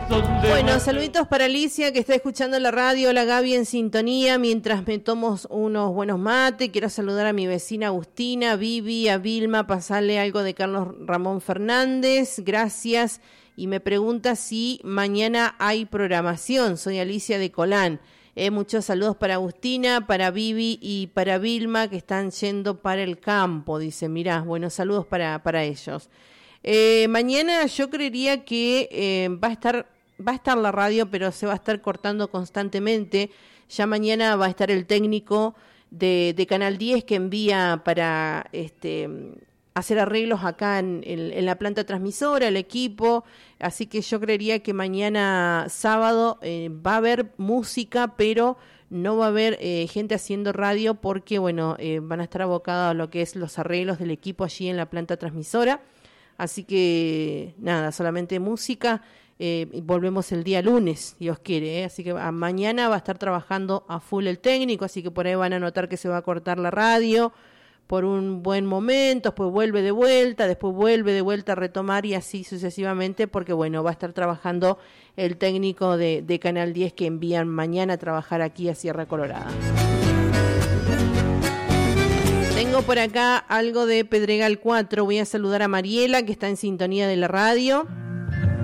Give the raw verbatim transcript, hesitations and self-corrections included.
Bueno, saluditos para Alicia, que está escuchando la radio. Hola Gaby, en sintonía, mientras me tomo unos buenos mates. Quiero saludar a mi vecina Agustina, a Vivi, a Vilma, pasarle algo de Carlos Ramón Fernández, gracias. Y me pregunta si mañana hay programación. Soy Alicia de Colán. Eh, muchos saludos para Agustina, para Vivi y para Vilma, que están yendo para el campo. Dice, mirá, buenos saludos para, para ellos. Eh, mañana yo creería que eh, va a estar... Va a estar la radio, pero se va a estar cortando constantemente. Ya mañana va a estar el técnico de, de Canal diez que envía para este, hacer arreglos acá en, en, en la planta transmisora, el equipo. Así que yo creería que mañana sábado eh, va a haber música, pero no va a haber eh, gente haciendo radio porque bueno eh, van a estar abocados a lo que es los arreglos del equipo allí en la planta transmisora. Así que nada, solamente música. Eh, volvemos el día lunes, Dios quiere, ¿eh? Así que a, mañana va a estar trabajando a full el técnico, así que por ahí van a notar que se va a cortar la radio por un buen momento, después vuelve de vuelta, después vuelve de vuelta a retomar y así sucesivamente, porque bueno, va a estar trabajando el técnico de, de Canal diez que envían mañana a trabajar aquí a Sierra Colorada. Tengo por acá algo de Pedregal cuatro, voy a saludar a Mariela que está en sintonía de la radio.